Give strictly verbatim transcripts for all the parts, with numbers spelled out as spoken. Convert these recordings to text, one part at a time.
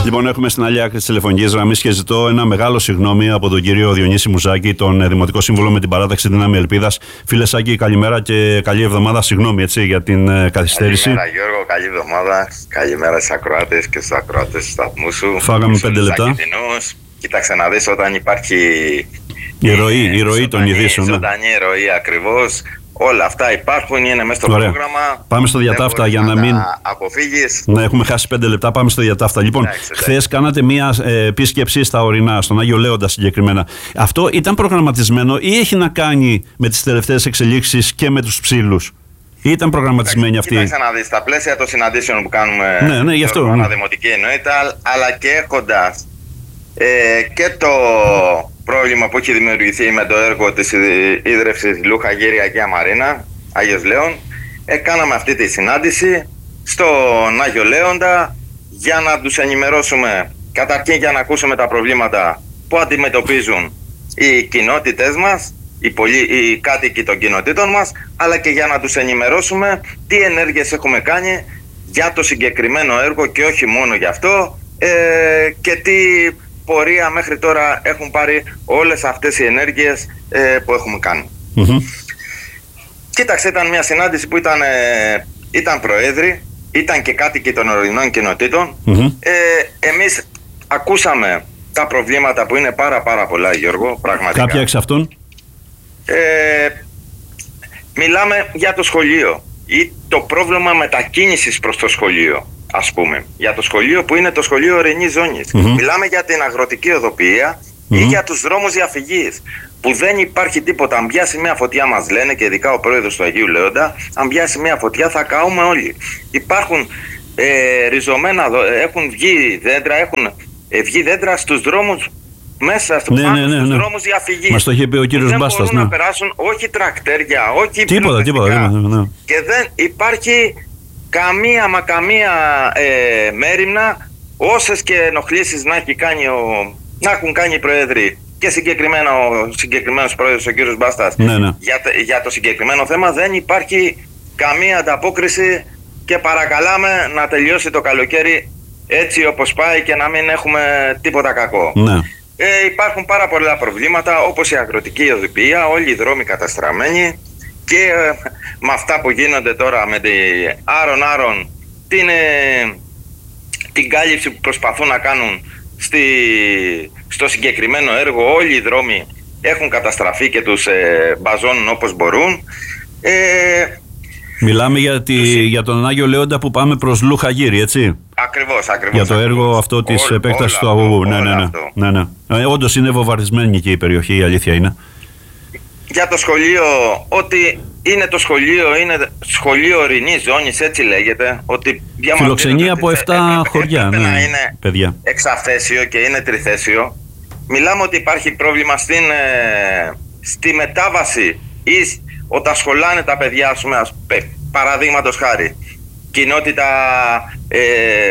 Λοιπόν, έχουμε στην άλλη άκρη της τηλεφωνικής γραμμής και ζητώ ένα μεγάλο συγγνώμη από τον κύριο Διονύση Μουζάκη, τον Δημοτικό Σύμβουλο με την παράταξη Δύναμη Ελπίδας. Φίλε Σάκη, καλημέρα και καλή εβδομάδα. Συγγνώμη έτσι, για την καθυστέρηση. Καλημέρα Γιώργο, καλή εβδομάδα. Καλημέρα στους ακροάτες και στους ακροάτες του σταθμού σου. Φάγαμε πέντε λεπτά. Κοίταξε να δεις, όταν υπάρχει η ροή, η ροή των ειδήσεων. Ζωντανή ροή ακριβώς. Όλα αυτά υπάρχουν, είναι μέσα στο Ωραία. πρόγραμμα. Πάμε στο διατάφτα για να, να μην αποφύγεις. Να έχουμε χάσει πέντε λεπτά. Πάμε στο διατάφτα. Λοιπόν, χθες κάνατε μία ε, επίσκεψη στα ορεινά, στον Άγιο Λέοντα συγκεκριμένα. Αυτό ήταν προγραμματισμένο ή έχει να κάνει με τις τελευταίες εξελίξεις και με τους ψήλους? Ή ήταν προγραμματισμένη αυτή? Κοίταξε να δεις, στα πλαίσια των συναντήσεων που κάνουμε, ναι, ναι, γι' αυτό, ναι. Αναδημοτική εννοείται, αλλά και έχοντας ε, και το πρόβλημα που έχει δημιουργηθεί με το έργο της ίδρυυσης Λούχα Γύρια Αγία Μαρίνα, Άγιος Λέων, ε, κάναμε αυτή τη συνάντηση στον Άγιο Λέοντα για να τους ενημερώσουμε, καταρχήν για να ακούσουμε τα προβλήματα που αντιμετωπίζουν οι κοινότητες μας, οι, πολί, οι κάτοικοι των κοινοτήτων μας, αλλά και για να τους ενημερώσουμε τι ενέργειες έχουμε κάνει για το συγκεκριμένο έργο και όχι μόνο γι' αυτό, ε, και τι πορεία μέχρι τώρα έχουν πάρει όλες αυτές οι ενέργειες ε, που έχουμε κάνει. Mm-hmm. Κοίταξε, ήταν μια συνάντηση που ήταν, ε, ήταν προέδροι, ήταν και κάτοικοι των ορεινών κοινοτήτων. Mm-hmm. ε, εμείς ακούσαμε τα προβλήματα που είναι πάρα πάρα πολλά, Γιώργο, πραγματικά. Κάποια εξ αυτών? Ε, μιλάμε για το σχολείο ή το πρόβλημα μετακίνησης προς το σχολείο, ας πούμε, για το σχολείο που είναι το σχολείο ορεινής ζώνης. Mm-hmm. Μιλάμε για την αγροτική οδοποιία mm-hmm. ή για τους δρόμους διαφυγής, που δεν υπάρχει τίποτα. Αν πιάσει μια φωτιά, μας λένε, και ειδικά ο πρόεδρος του Αγίου Λέοντα, αν πιάσει μια φωτιά θα καούμε όλοι. Υπάρχουν ε, ριζωμένα, έχουν βγει δέντρα, έχουν ε, βγει δέντρα στους δρόμους, μέσα στο ναι, πάνω, ναι, ναι, στους ναι. δρόμους διαφυγής. Μας το είχε πει ο κύριος Μπάστας. Δεν μπορούν ναι. να περάσουν όχι τρακτέρια, όχι τίποτα, τίποτα, ναι, ναι. Και δεν υπάρχει καμία μα καμία ε, μέριμνα, όσες και ενοχλήσεις να, έχει κάνει ο, να έχουν κάνει οι προέδροι και συγκεκριμένα ο συγκεκριμένος πρόεδρος, ο κύριος Μπάστας, ναι, ναι. Για, για το συγκεκριμένο θέμα, δεν υπάρχει καμία ανταπόκριση και παρακαλάμε να τελειώσει το καλοκαίρι έτσι όπως πάει και να μην έχουμε τίποτα κακό. Ναι. Ε, υπάρχουν πάρα πολλά προβλήματα, όπως η αγροτική οδοποιία, όλοι οι δρόμοι καταστραμμένοι και ε, με αυτά που γίνονται τώρα με την άρον άρον την, ε, την κάλυψη που προσπαθούν να κάνουν στη, στο συγκεκριμένο έργο, όλοι οι δρόμοι έχουν καταστραφεί και τους ε, μπαζώνουν όπως μπορούν. Ε, Μιλάμε για, τη, για τον Άγιο Λέοντα που πάμε προς Λούχα Γύρι, έτσι? Ακριβώς, ακριβώς. Για το έργο ακριβώς. αυτό της Όλ, επέκτασης όλο του αγωγού. Αυτό, ναι, ναι, ναι. ναι, ναι. Ε, όντως είναι βομβαρδισμένη και η περιοχή, η αλήθεια είναι. Για το σχολείο, ότι είναι το σχολείο, είναι σχολείο ορεινής ζώνης, έτσι λέγεται. Ότι φιλοξενεί από επτά χωριά, ναι, να είναι παιδιά. Εξαθέσιο και είναι τριθέσιο. Μιλάμε ότι υπάρχει πρόβλημα στην, ε, στη μετάβαση ή όταν σχολάνε τα παιδιά, ας πούμε, παραδείγματος χάρη, κοινότητα... Ε,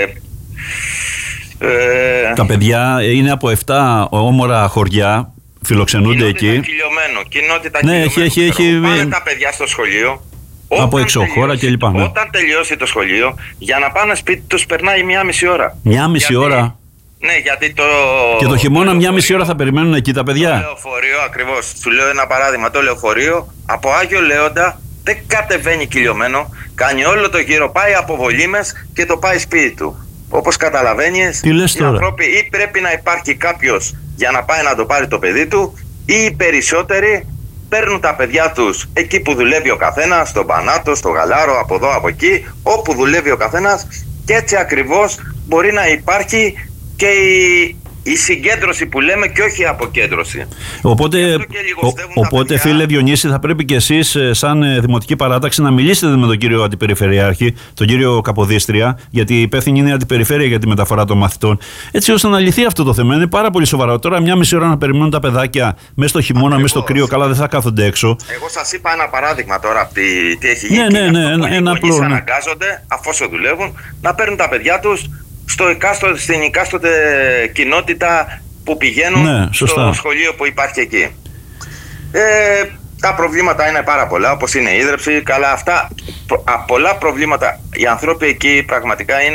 ε, τα παιδιά είναι από επτά όμορα χωριά, φιλοξενούνται εκεί. Κυλιωμένο, κοινότητα ναι, κυλιωμένο. Έχει, έχει, έχει, πάνε τα παιδιά στο σχολείο. Από εξωχώρα κλπ. Ναι. Όταν τελειώσει το σχολείο, για να πάνε σπίτι τους περνάει μία μισή ώρα. Μία μισή γιατί, ώρα. Ναι, γιατί το. Και το χειμώνα μία μισή ώρα θα περιμένουν εκεί τα παιδιά. Το λεωφορείο, ακριβώς. Σου λέω ένα παράδειγμα. Το λεωφορείο από Άγιο Λέοντα δεν κατεβαίνει κυλιωμένο. Κάνει όλο το γύρο, πάει από Βολήμες και το πάει σπίτι του. Όπως καταλαβαίνεις, τι λες οι τώρα? άνθρωποι ή πρέπει να υπάρχει κάποιος για να πάει να το πάρει το παιδί του, ή οι περισσότεροι παίρνουν τα παιδιά τους εκεί που δουλεύει ο καθένας, στον Πανάτο, στο Γαλάρο, από εδώ, από εκεί, όπου δουλεύει ο καθένας, και έτσι ακριβώς μπορεί να υπάρχει και η, η συγκέντρωση που λέμε και όχι η αποκέντρωση. Οπότε, ο, οπότε φίλε Διονύση, θα πρέπει και εσείς σαν Δημοτική Παράταξη να μιλήσετε με τον κύριο Αντιπεριφερειάρχη, τον κύριο Καποδίστρια, γιατί η υπεύθυνη είναι η Αντιπεριφέρεια για τη μεταφορά των μαθητών, έτσι ώστε να λυθεί αυτό το θέμα. Είναι πάρα πολύ σοβαρό. Τώρα μια μισή ώρα να περιμένουν τα παιδάκια μέσα στο χειμώνα, μέσα στο κρύο, καλά δεν θα κάθονται έξω. Εγώ σας είπα ένα παράδειγμα τώρα τι, τι έχει γίνει. Ναι, ναι, ναι, ένα, ένα απλό. Ναι. Αναγκάζονται, αφόσον δουλεύουν, να παίρνουν τα παιδιά τους στο εκάστοτε, στην εκάστοτε κοινότητα που πηγαίνουν, ναι, στο σχολείο που υπάρχει εκεί. Ε, τα προβλήματα είναι πάρα πολλά, όπως είναι η ίδρυψη, καλά αυτά, πολλά προβλήματα. Οι άνθρωποι εκεί πραγματικά είναι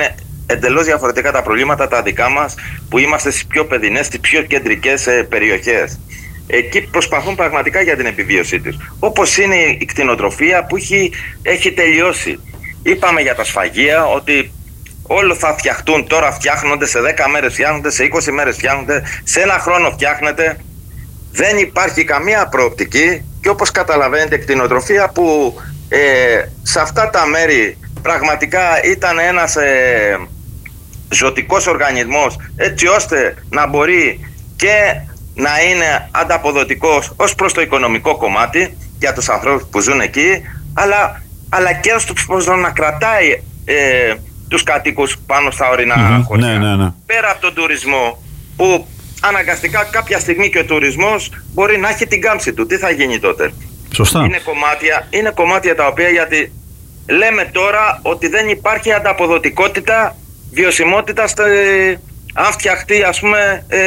εντελώς διαφορετικά τα προβλήματα τα δικά μας, που είμαστε στις πιο παιδινές, στις πιο κεντρικές ε, περιοχές. Εκεί προσπαθούν πραγματικά για την επιβίωσή τους. Όπως είναι η κτηνοτροφία που έχει, έχει τελειώσει. Είπαμε για τα σφαγεία ότι όλο θα φτιαχτούν, τώρα φτιάχνονται, σε δέκα μέρες φτιάχνονται, σε είκοσι μέρες φτιάχνονται, σε ένα χρόνο φτιάχνεται. Δεν υπάρχει καμία προοπτική και όπως καταλαβαίνετε, κτηνοτροφία που ε, σε αυτά τα μέρη πραγματικά ήταν ένας ε, ζωτικός οργανισμός, έτσι ώστε να μπορεί και να είναι ανταποδοτικός ως προς το οικονομικό κομμάτι για τους ανθρώπους που ζουν εκεί, αλλά, αλλά και ως προς το να κρατάει ε, τους κατοίκους πάνω στα ορεινά mm-hmm. χωριά. Ναι, ναι, ναι. Πέρα από τον τουρισμό, που αναγκαστικά κάποια στιγμή και ο τουρισμός μπορεί να έχει την κάμψη του. Τι θα γίνει τότε? Σωστά. Είναι κομμάτια, είναι κομμάτια τα οποία, γιατί λέμε τώρα ότι δεν υπάρχει ανταποδοτικότητα, βιωσιμότητα στο, ε, αν φτιαχτεί, ας πούμε, ε,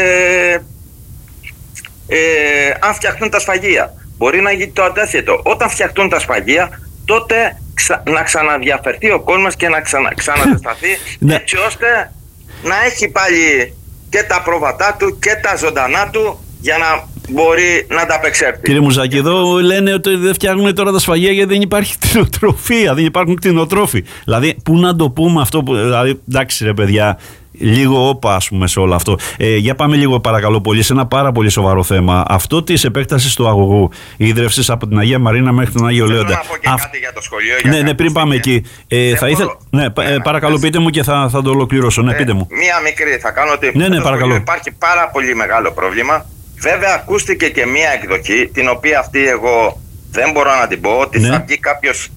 ε, αν φτιαχτούν τα σφαγεία. Μπορεί να γίνει το αντίθετο. Όταν φτιαχτούν τα σφαγεία, τότε ξα, να ξαναδιαφερθεί ο κόσμος και να ξανα, ξαναδεσταθεί έτσι ώστε να έχει πάλι και τα πρόβατά του και τα ζωντανά του για να μπορεί να τα απεξέλθει. Κύριε Μουζάκη, εδώ λένε ότι δεν φτιάχνουν τώρα τα σφαγεία γιατί δεν υπάρχει κτηνοτροφία, δεν υπάρχουν κτηνοτρόφοι. Δηλαδή, πού να το πούμε αυτό, που, δηλαδή, εντάξει ρε παιδιά, λίγο όπα ας πούμε σε όλο αυτό. Ε, για πάμε λίγο παρακαλώ πολύ σε ένα πάρα πολύ σοβαρό θέμα. Αυτό της επέκτασης του αγωγού ίδρευσης από την Αγία Μαρίνα μέχρι τον Άγιο Λέοντα. Θέλω να πω και Α... κάτι για το σχολείο. Ναι, ναι, πριν πάμε εκεί. Ε, θα ήθελα... Ναι, ναι, παρακαλώ πείτε μου και θα, θα το ολοκληρώσω. Ναι, πείτε μου. Μία μικρή, θα κάνω ότι ναι, ναι, παρακαλώ. Υπάρχει πάρα πολύ μεγάλο πρόβλημα. Βέβαια ακούστηκε και μία εκδοχή, την οποία αυτή εγώ δεν μπορώ να την πω, ότι ναι. θα βγει κάποιος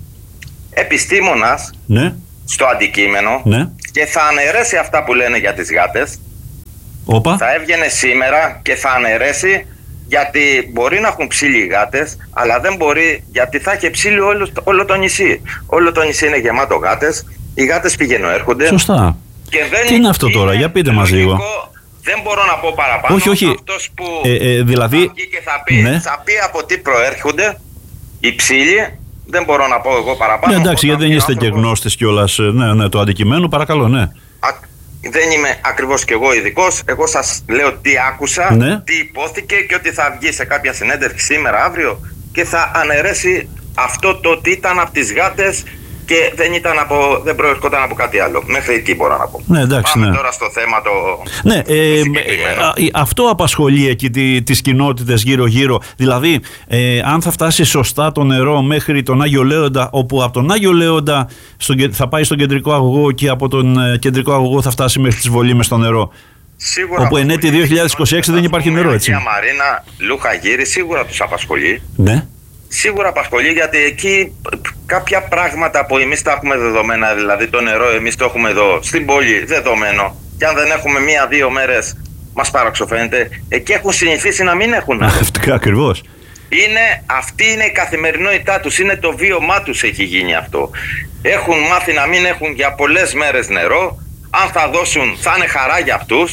επιστήμονας ναι. στο αντικείμενο ναι. και θα αναιρέσει αυτά που λένε για τις γάτες. Οπα. Θα έβγαινε σήμερα και θα αναιρέσει, γιατί μπορεί να έχουν ψήλοι οι γάτες, αλλά δεν μπορεί, γιατί θα έχει ψήλοι όλο, όλο το νησί. Όλο το νησί είναι γεμάτο γάτες, οι γάτες πηγαίνουν έρχονται. Σωστά. Και δεν τι είναι αυτό είναι τώρα, για πείτε μας λίγο. Δεν μπορώ να πω παραπάνω. Όχι, όχι. Αυτός που ε, ε, δηλαδή... θα βγει και θα πει, ναι. θα πει από τι προέρχονται οι ψήλοι. Δεν μπορώ να πω εγώ παραπάνω. Ναι, εντάξει, γιατί δεν είστε άνθρωπος... και γνώστες κιόλας ναι, ναι, το αντικειμένο, παρακαλώ, ναι. Α, δεν είμαι ακριβώς κι εγώ ειδικός. Εγώ σας λέω τι άκουσα, ναι. τι υπόθηκε και ότι θα βγει σε κάποια συνέντευξη σήμερα, αύριο και θα αναιρέσει αυτό το ότι ήταν από τις γάτες και δεν, ήταν από, δεν προερχόταν από κάτι άλλο. Μέχρι εκεί μπορώ να πω. Ναι, εντάξει, Πάμε ναι. τώρα στο θέμα το... Ναι, ε, ε, αυτό απασχολεί εκεί τι, τις κοινότητες γύρω-γύρω. Δηλαδή, ε, αν θα φτάσει σωστά το νερό μέχρι τον Άγιο Λέοντα, όπου από τον Άγιο Λέοντα στον, θα πάει στον κεντρικό αγωγό και από τον ε, κεντρικό αγωγό θα φτάσει μέχρι τις Βολήμες στο νερό. Σίγουρα όπου εν έτη δύο χιλιάδες είκοσι έξι δεν υπάρχει νερό, έτσι. Αγία Μαρίνα, Λουχαγύρι, σίγουρα τους απασχολεί. Ναι. Σίγουρα απασχολεί, γιατί εκεί κάποια πράγματα που εμείς τα έχουμε δεδομένα, δηλαδή το νερό εμείς το έχουμε εδώ στην πόλη δεδομένο, και αν δεν έχουμε μία-δύο μέρες μας παραξοφαίνεται, εκεί έχουν συνηθίσει να μην έχουν νερό. Αυτό ακριβώς. Είναι, αυτή είναι η καθημερινότητά τους, είναι το βίωμά τους έχει γίνει αυτό. Έχουν μάθει να μην έχουν για πολλές μέρες νερό, αν θα δώσουν θα είναι χαρά για αυτούς,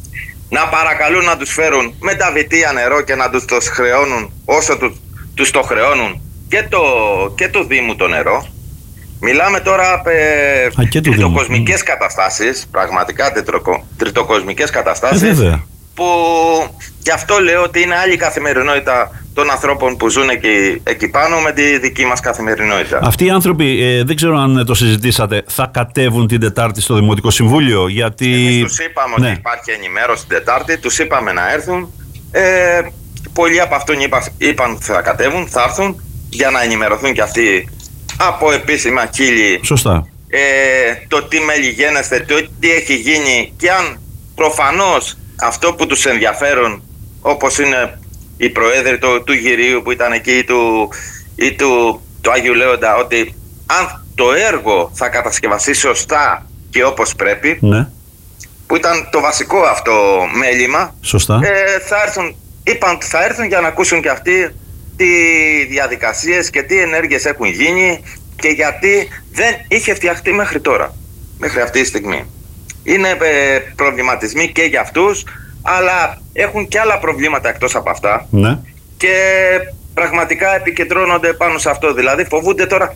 να παρακαλούν να τους φέρουν με τα βιτία νερό και να τους το χρεώνουν όσο τους τους το χρεώνουν και το, και το Δήμου το νερό. Μιλάμε τώρα ε, τριτοκοσμικές καταστάσεις, πραγματικά τριτοκο, τριτοκοσμικές καταστάσεις, ε, που γι' αυτό λέω ότι είναι άλλη καθημερινότητα των ανθρώπων που ζουν εκεί, εκεί πάνω με τη δική μας καθημερινότητα. Αυτοί οι άνθρωποι, ε, δεν ξέρω αν το συζητήσατε, θα κατέβουν την Τετάρτη στο Δημοτικό Συμβούλιο, γιατί... Εμείς τους είπαμε ναι. ότι υπάρχει ενημέρωση την Τετάρτη, τους είπαμε να έρθουν. Ε, Πολλοί από αυτόν είπα, είπαν ότι θα κατέβουν, θα έρθουν για να ενημερωθούν κι αυτοί από επίσημα χείλη. Σωστά. Ε, το τι μελιγένεστε, το τι έχει γίνει, και αν προφανώς αυτό που τους ενδιαφέρουν, όπως είναι οι προέδροι του, του Γυρίου που ήταν εκεί ή του, ή του, του Άγιου Λέοντα, ότι αν το έργο θα κατασκευαστεί σωστά και όπως πρέπει, ναι. που ήταν το βασικό αυτό μέλημα, σωστά. Ε, θα έρθουν. Είπαν ότι θα έρθουν για να ακούσουν και αυτοί τι διαδικασίες και τι ενέργειες έχουν γίνει και γιατί δεν είχε φτιαχτεί μέχρι τώρα, μέχρι αυτή τη στιγμή. Είναι ε, προβληματισμοί και για αυτούς, αλλά έχουν και άλλα προβλήματα εκτός από αυτά. Ναι. Και πραγματικά επικεντρώνονται πάνω σε αυτό. Δηλαδή φοβούνται τώρα,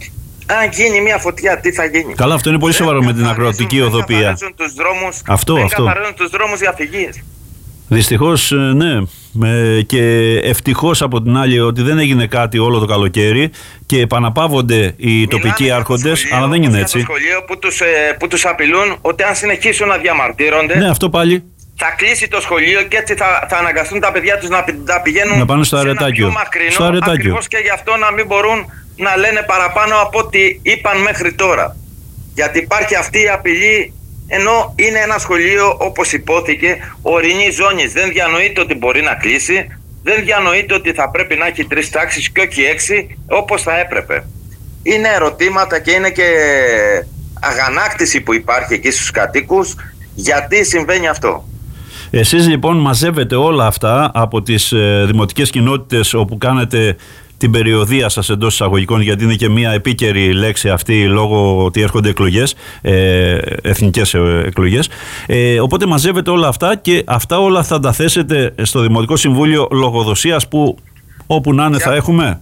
Αν γίνει μια φωτιά, τι θα γίνει? Καλά, αυτό είναι πολύ δεν σοβαρό με την ακροατική οδοπία. Δεν καθαρίζουν τους δρόμους, αυτό, δεν αυτό. καθαρίζουν τους δρόμους για φυγίες. Δυστυχώς, ναι. Και ευτυχώς από την άλλη ότι δεν έγινε κάτι όλο το καλοκαίρι και επαναπαύονται οι Μιλάνε τοπικοί άρχοντες, σχολείο, αλλά δεν είναι έτσι. Το σχολείο που τους, που τους απειλούν ότι αν συνεχίσουν να διαμαρτύρονται, ναι, αυτό πάλι. θα κλείσει το σχολείο και έτσι θα, θα αναγκαστούν τα παιδιά τους να, να πηγαίνουν να πάνε στο σε αρετάκιο. ένα πιο μακρινό, ακριβώς και γι' αυτό να μην μπορούν να λένε παραπάνω από ό,τι είπαν μέχρι τώρα. Γιατί υπάρχει αυτή η απειλή, ενώ είναι ένα σχολείο, όπως υπόθηκε, ορεινή ζώνης. Δεν διανοείται ότι μπορεί να κλείσει, δεν διανοείται ότι θα πρέπει να έχει τρεις τάξεις και όχι έξι, όπως θα έπρεπε. Είναι ερωτήματα και είναι και αγανάκτηση που υπάρχει εκεί στους κατοίκους, γιατί συμβαίνει αυτό. Εσείς λοιπόν μαζεύετε όλα αυτά από τις ε, δημοτικές κοινότητες όπου κάνετε την περιοδεία σας εντός εισαγωγικών, γιατί είναι και μια επίκαιρη λέξη αυτή λόγω ότι έρχονται εκλογές, ε, εθνικές εκλογές. Ε, οπότε μαζεύετε όλα αυτά και αυτά όλα θα τα θέσετε στο Δημοτικό Συμβούλιο Λογοδοσίας που όπου να είναι θα έχουμε.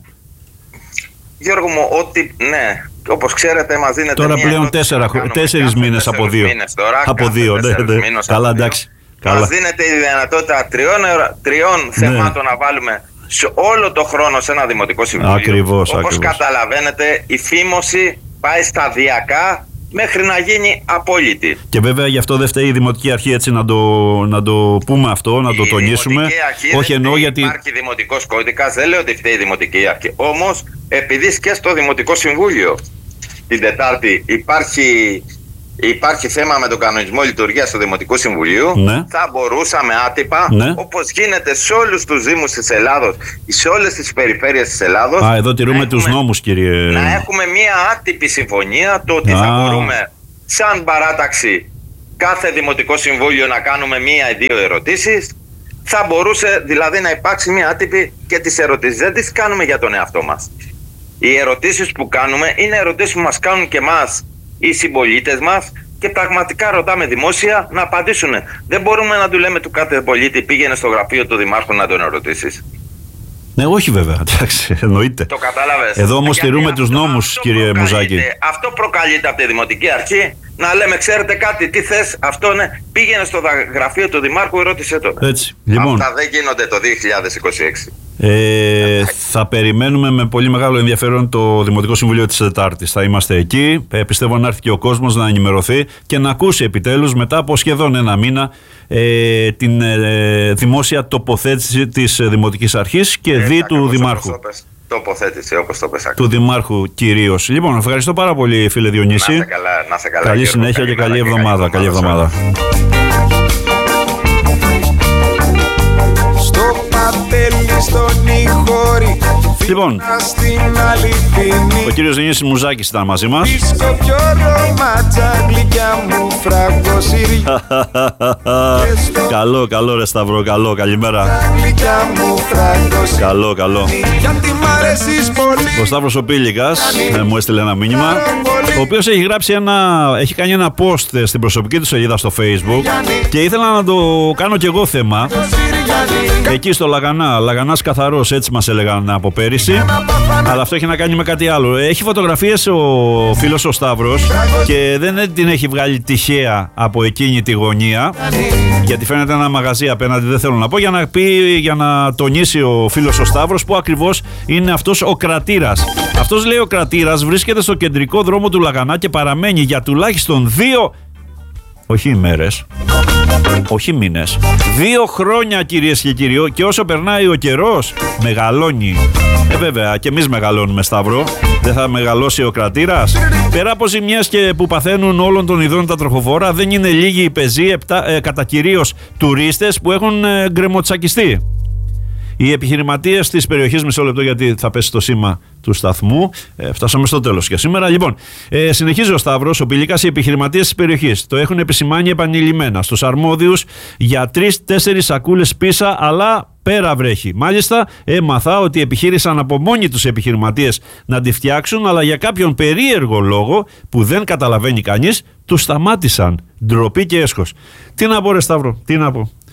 Γιώργο μου, ότι ναι, όπως ξέρετε μας δίνετε τώρα πλέον μια τέσσερα, τέσσερις μήνες από δύο. Τώρα, από δύο, ναι, ναι. Καλά, εντάξει. Μας δίνεται η δυνατότητα τριών, τριών ναι. θεμάτων να βάλουμε σε όλο το χρόνο σε ένα Δημοτικό Συμβούλιο. Ακριβώς, όπως ακριβώς. καταλαβαίνετε, η φήμωση πάει σταδιακά μέχρι να γίνει απόλυτη. Και βέβαια γι' αυτό δεν φταίει η Δημοτική Αρχή, έτσι να το, να το πούμε αυτό, να το η τονίσουμε. Όχι εννοώ γιατί. Υπάρχει Δημοτικός Κώδικας, δεν λέω ότι φταίει η Δημοτική Αρχή. Όμως, επειδή και στο Δημοτικό Συμβούλιο την Τετάρτη υπάρχει. Υπάρχει θέμα με τον κανονισμό λειτουργίας του Δημοτικού Συμβουλίου, ναι. θα μπορούσαμε άτυπα, ναι. όπως γίνεται σε όλους τους Δήμους της Ελλάδος, σε όλες τις περιφέρειες της Ελλάδος. Α, εδώ τηρούμε έχουμε, τους νόμους, κύριε. Να έχουμε μία άτυπη συμφωνία, το ότι Α. θα μπορούμε σαν παράταξη κάθε Δημοτικό Συμβούλιο να κάνουμε μία ή δύο ερωτήσεις. Θα μπορούσε δηλαδή να υπάρξει μία άτυπη και τις ερωτήσεις. Δεν τις κάνουμε για τον εαυτό μας. Οι ερωτήσεις που κάνουμε είναι ερωτήσεις που μας κάνουν και εμάς οι συμπολίτες μας και πραγματικά ρωτάμε δημόσια να απαντήσουν. Δεν μπορούμε να του λέμε του κάθε πολίτη πήγαινε στο γραφείο του Δημάρχου να τον ερωτήσεις. Ναι, όχι βέβαια, εντάξει, εννοείται. Το κατάλαβες. Εδώ όμως τηρούμε τους νόμους, κύριε Μουζάκη. Αυτό προκαλείται από τη Δημοτική Αρχή. Να λέμε, ξέρετε κάτι, τι θες, αυτό είναι. Πήγαινε στο γραφείο του Δημάρχου, ρώτησε τον. Έτσι, λοιπόν. Αυτά δεν γίνονται το δύο χιλιάδες είκοσι έξι. Ε, θα περιμένουμε με πολύ μεγάλο ενδιαφέρον το Δημοτικό Συμβουλίο της Τετάρτης. Θα είμαστε εκεί. Ε, πιστεύω να έρθει και ο κόσμος να ενημερωθεί και να ακούσει επιτέλους μετά από σχεδόν ένα μήνα ε, την ε, δημόσια τοποθέτηση της Δημοτικής Αρχής και ε, δι του Δημάρχου. Τοποθέτηση, όπως το πες. Του Δημάρχου κυρίως. Λοιπόν, ευχαριστώ πάρα πολύ, φίλε Διονύση. Να σε καλά, να σε καλά. Καλή συνέχεια και καλή εβδομάδα. Καλή εβδομάδα. Λοιπόν, ο κύριος Διονύσης Μουζάκης ήταν μαζί μας. Καλό, καλό ρε Σταύρο, καλό, καλημέρα. Καλό, καλό. Ο Σταύρος ο Πήλικας ε, μου έστειλε ένα μήνυμα, ο οποίος έχει γράψει ένα, έχει κάνει ένα post στην προσωπική του σελίδα στο Facebook και ήθελα να το κάνω κι εγώ θέμα. Εκεί στο Λαγανά, Λαγανάς καθαρός, έτσι μας έλεγαν από πέρυσι. Αλλά αυτό έχει να κάνει με κάτι άλλο. Έχει φωτογραφίες ο φίλος ο Σταύρος και δεν την έχει βγάλει τυχαία από εκείνη τη γωνία, γιατί φαίνεται ένα μαγαζί απέναντι, δεν θέλω να πω, για να πει, για να τονίσει ο φίλος ο Σταύρος που ακριβώς είναι αυτός ο κρατήρας. Αυτός, λέει, ο κρατήρας βρίσκεται στο κεντρικό δρόμο του Λαγανά και παραμένει για τουλάχιστον δύο, όχι ημέρες, όχι μήνες, δύο χρόνια, κυρίες και κύριοι, και όσο περνάει ο καιρός μεγαλώνει. Ε βέβαια και εμείς μεγαλώνουμε, Σταύρο. Δεν θα μεγαλώσει ο κρατήρας? Πέρα από ζημιές και που παθαίνουν όλων των ειδών τα τροχοφόρα, δεν είναι λίγοι οι πεζοί, ε, κατά κυρίως τουρίστες, που έχουν ε, γκρεμοτσακιστεί. Οι επιχειρηματίες της περιοχής, μισό λεπτό γιατί θα πέσει το σήμα του σταθμού. Ε, φτάσαμε στο τέλος για σήμερα. Λοιπόν, ε, συνεχίζει ο Σταύρος, ο Πηλίκας, οι επιχειρηματίες της περιοχής το έχουν επισημάνει επανειλημμένα στους αρμόδιους για τρεις-τέσσερις σακούλες πίσα, αλλά πέρα βρέχει. Μάλιστα, έμαθα ότι επιχείρησαν από μόνοι τους επιχειρηματίες να τη φτιάξουν, αλλά για κάποιον περίεργο λόγο που δεν καταλαβαίνει κανείς, τους σταμάτησαν. Ντροπή και έσχος. Τι να πω, ρε Σταύρο, τι να πω.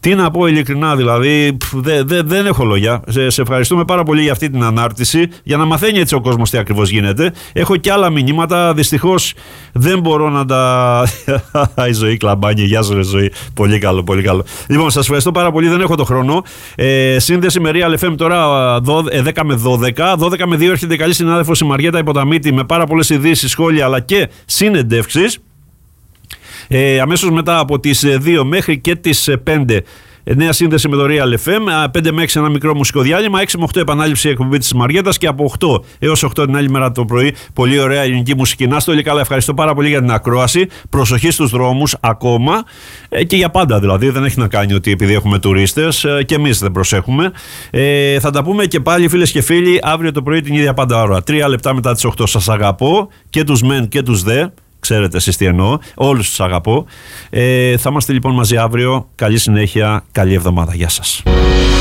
Τι να πω ειλικρινά, δηλαδή, δε, δε, δεν έχω λόγια. Σε, σε ευχαριστούμε πάρα πολύ για αυτή την ανάρτηση, για να μαθαίνει έτσι ο κόσμος τι ακριβώς γίνεται. Έχω και άλλα μηνύματα, δυστυχώς δεν μπορώ να τα. Η Ζωή Κλαμπάνη, γεια σου, ρε Ζωή. Πολύ καλό, πολύ καλό. Λοιπόν, σας ευχαριστώ πάρα πολύ, δεν έχω το χρόνο. Ε, σύνδεση με Real εφ εμ τώρα δέκα με δώδεκα. δώδεκα με δύο έρχεται η καλή συνάδελφος η Μαριέτα Υποταμίτη με πάρα πολλές ειδήσεις, σχόλια αλλά και συνεντεύξεις. Ε, αμέσως μετά από τις δύο μέχρι και τις πέντε νέα σύνδεση με το Real εφ εμ, πέντε με έξι ένα μικρό μουσικό διάλειμμα, έξι με οκτώ επανάληψη εκπομπή της Μαριέτας και από οκτώ έως οκτώ την άλλη μέρα το πρωί πολύ ωραία ελληνική μουσική. Να είστε όλοι καλά, ευχαριστώ πάρα πολύ για την ακρόαση, προσοχή στους δρόμους ακόμα ε, και για πάντα δηλαδή, δεν έχει να κάνει ότι επειδή έχουμε τουρίστες ε, και εμείς δεν προσέχουμε. Ε, θα τα πούμε και πάλι φίλες και φίλοι αύριο το πρωί την ίδια πάντα ώρα, τρία λεπτά μετά τις οκτώ. Σας αγαπώ και τους μεν και τους δε. Ξέρετε εσείς τι εννοώ, όλους τους αγαπώ. Ε, θα είμαστε λοιπόν μαζί αύριο. Καλή συνέχεια, καλή εβδομάδα. Γεια σας.